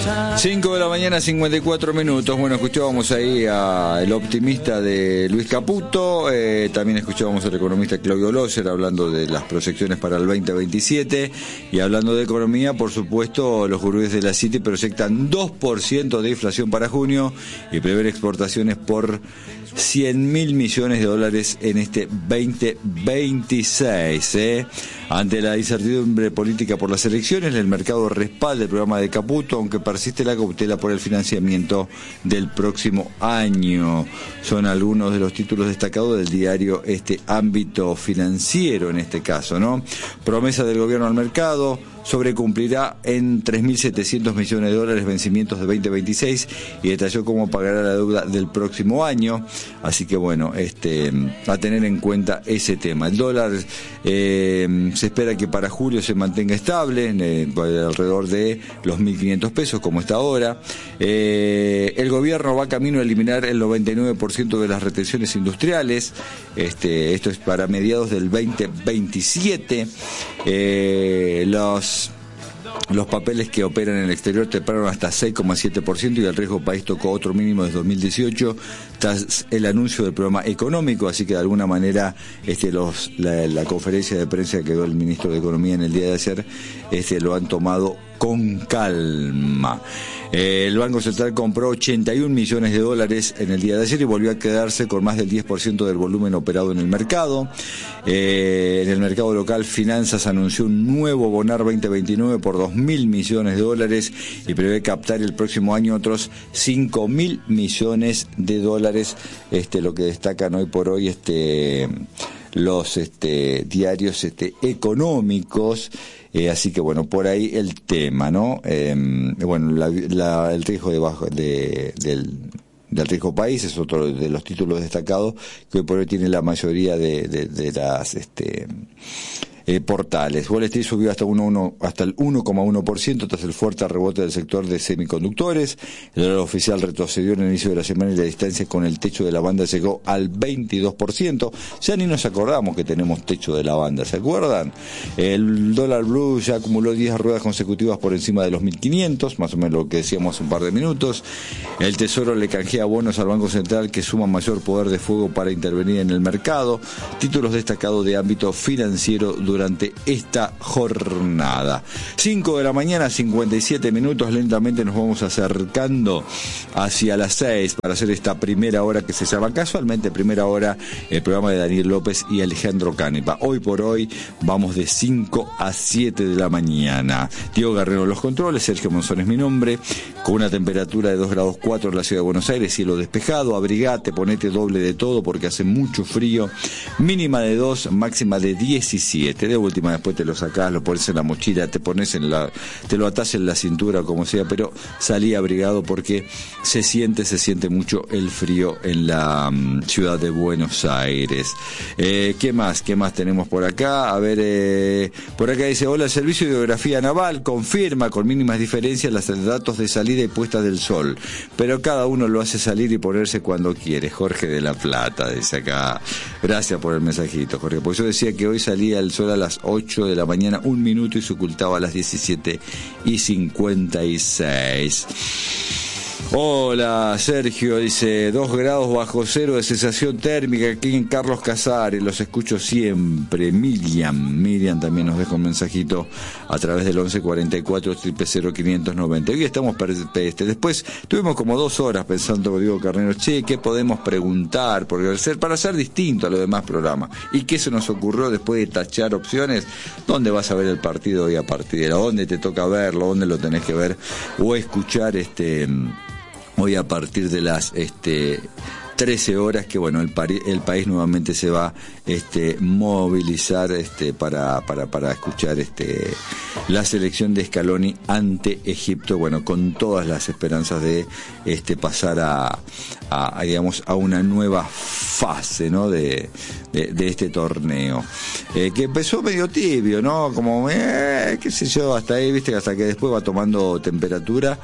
5 de la mañana, 54 minutos. Bueno, escuchábamos ahí al optimista de Luis Caputo, también escuchábamos al economista Claudio Loser hablando de las proyecciones para el 2027, y hablando de economía, por supuesto, los gurúes de la Citi proyectan 2% de inflación para junio y prevén exportaciones por 100.000 millones de dólares en este 2026. Ante la incertidumbre política por las elecciones, el mercado respalda el programa de Caputo, aunque persiste la cautela por el financiamiento del próximo año. Son algunos de los títulos destacados del diario Ámbito Financiero, en este caso, ¿no? Promesa del gobierno al mercado: sobrecumplirá en 3.700 millones de dólares vencimientos de 2026, y detalló cómo pagará la deuda del próximo año. Así que bueno, a tener en cuenta ese tema. El dólar se espera que para julio se mantenga estable, alrededor de los 1.500 pesos como está ahora. El gobierno va camino a eliminar el 99% de las retenciones industriales. Esto es para mediados del 2027. Los papeles que operan en el exterior treparon hasta 6,7%, y el riesgo país tocó otro mínimo desde 2018 tras el anuncio del programa económico. Así que de alguna manera la conferencia de prensa que dio el ministro de Economía en el día de ayer lo han tomado con calma. El Banco Central compró 81 millones de dólares en el día de ayer y volvió a quedarse con más del 10% del volumen operado en el mercado. En el mercado local, Finanzas anunció un nuevo Bonar 2029 por 2.000 millones de dólares y prevé captar el próximo año otros 5.000 millones de dólares. Lo que destacan hoy por hoy los diarios económicos. Así que bueno, por ahí el tema, ¿no? El riesgo del riesgo país es otro de los títulos destacados que hoy por hoy tiene la mayoría de las portales. Wall Street subió hasta el 1,1% tras el fuerte rebote del sector de semiconductores. El dólar oficial retrocedió en el inicio de la semana y la distancia con el techo de la banda llegó al 22%. Ya ni nos acordamos que tenemos techo de la banda, ¿se acuerdan? El dólar blue ya acumuló 10 ruedas consecutivas por encima de los 1.500, más o menos lo que decíamos hace un par de minutos. El Tesoro le canjea bonos al Banco Central, que suma mayor poder de fuego para intervenir en el mercado. Títulos destacados de ámbito financiero durante esta jornada. 5 de la mañana, 57 minutos. Lentamente nos vamos acercando hacia las 6 para hacer esta primera hora que se llama casualmente primera hora, el programa de Daniel López y Alejandro Canepa. Hoy por hoy vamos de 5 a 7 de la mañana. Diego Guerrero en los controles, Sergio Monzón es mi nombre, con una temperatura de 2,4 grados en la ciudad de Buenos Aires, cielo despejado. Abrigate, ponete doble de todo porque hace mucho frío. Mínima de 2, máxima de 17. De última, después te lo sacás, lo pones en la mochila, te lo atás en la cintura, como sea, pero salí abrigado porque se siente mucho el frío en la ciudad de Buenos Aires. ¿Qué más tenemos por acá? A ver, por acá dice: hola, el Servicio de Geografía Naval confirma con mínimas diferencias los datos de salida y puesta del sol, pero cada uno lo hace salir y ponerse cuando quiere. Jorge de La Plata dice acá. Gracias por el mensajito, Jorge, porque yo decía que hoy salía el sol a las 8 de la mañana, 1 minuto, y se ocultaba a las 17:56. Hola, Sergio, dice 2 grados bajo cero de sensación térmica aquí en Carlos Casares, los escucho siempre. Miriam también nos deja un mensajito a través del 1144 000 590. Hoy estamos después tuvimos como 2 horas pensando con Diego Carnero, ¿qué podemos preguntar? Para ser distinto a los demás programas. ¿Y qué se nos ocurrió después de tachar opciones? ¿Dónde vas a ver el partido hoy a partir de dónde te toca verlo? ¿Dónde lo tenés que ver o escuchar hoy a partir de las 13 horas, que bueno, el país nuevamente se va movilizar para escuchar la selección de Scaloni ante Egipto, bueno, con todas las esperanzas de pasar a una nueva fase, ¿no? de este torneo, que empezó medio tibio, ¿no? Como qué sé yo, hasta ahí, viste, hasta que después va tomando temperatura,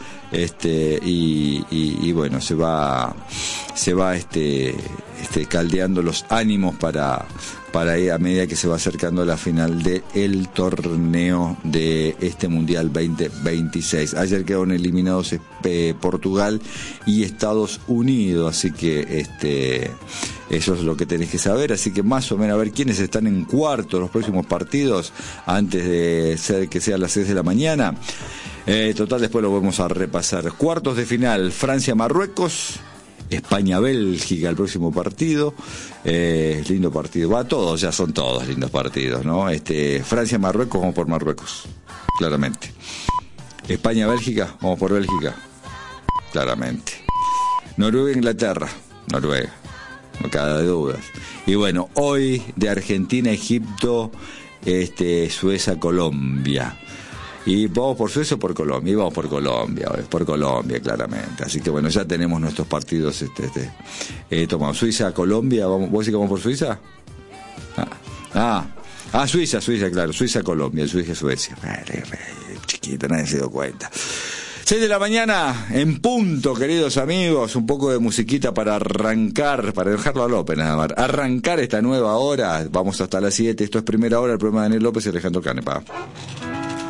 y bueno, se va caldeando los ánimos para para ir a medida que se va acercando la final del torneo de este Mundial 2026. Ayer quedaron eliminados Portugal y Estados Unidos, así que eso es lo que tenés que saber, así que más o menos a ver quiénes están en cuarto los próximos partidos antes de que sea a las 6 de la mañana. Total, después lo vamos a repasar. Cuartos de final, Francia-Marruecos, España-Bélgica el próximo partido. Lindo partido, va, todos, ya son todos lindos partidos, ¿no? Francia-Marruecos, vamos por Marruecos, claramente. España-Bélgica, vamos por Bélgica, claramente. Noruega-Inglaterra, Noruega, no cabe dudas. Y bueno, hoy de Argentina-Egipto, Suecia-Colombia. Y vamos por Suecia o por Colombia, y vamos por Colombia claramente. Así que bueno, ya tenemos nuestros partidos. Tomamos Suiza, Colombia, ¿vos decís que vamos por Suiza? Suiza, claro, Suiza, Colombia, Suiza. Chiquito, nadie se dio cuenta. 6 de la mañana, en punto, queridos amigos, un poco de musiquita para arrancar, para dejarlo a López nada más, arrancar esta nueva hora. Vamos hasta las 7, esto es Primera Hora, el programa de Daniel López y Alejandro Canepa.